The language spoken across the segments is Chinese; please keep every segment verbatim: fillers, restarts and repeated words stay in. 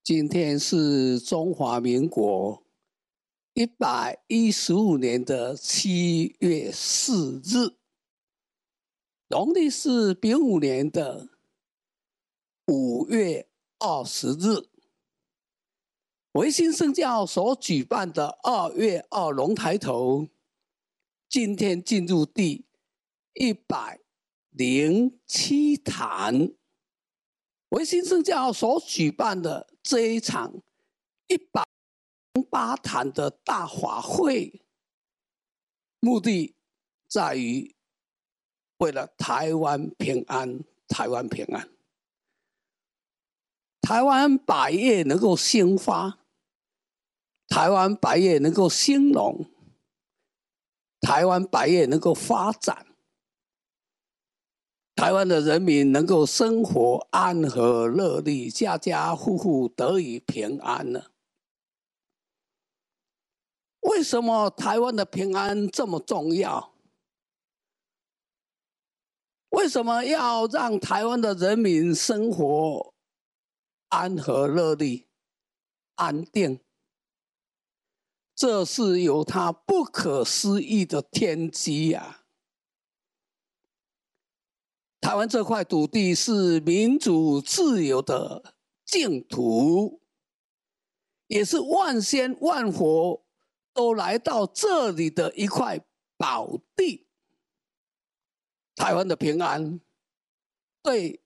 今天是中华民国一百一十五年的七月四日，农历是丙午年的五月二十日。维新圣教所举办的二月二龙抬头，今天进入第一百零七坛。维新圣教所举办的这一场一百零八坛的大法会，目的在于为了台湾平安，台湾平安，台湾百业能够兴发，台湾百业能够兴隆，台湾百业能够发展，台湾的人民能够生活安和乐利，家家户户得以平安呢？为什么台湾的平安这么重要？为什么要让台湾的人民生活安和乐利、安定？这是有它不可思议的天机啊！台湾这块土地是民主自由的净土，也是万仙万佛都来到这里的一块宝地。台湾的平安对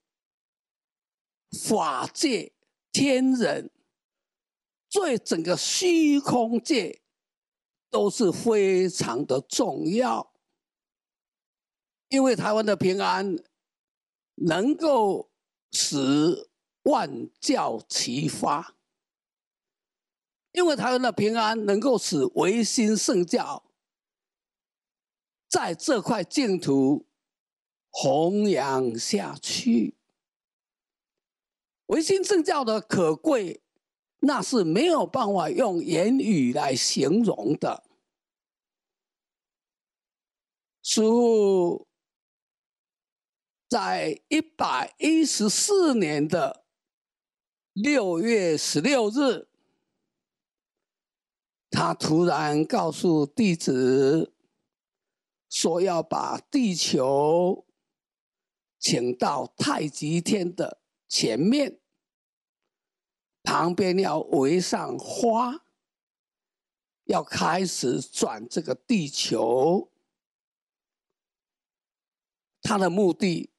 法界、天人、对整个虚空界都是非常的重要，因为台湾的平安能够使万教齐发，因为台湾的平安能够使维新圣教在这块净土弘扬下去。维新圣教的可贵，那是没有办法用言语来形容的。师父在一百一十四年的六月十六日，他突然告诉弟子说，要把地球请到太极天的前面，旁边要围上花，要开始转这个地球。他的目的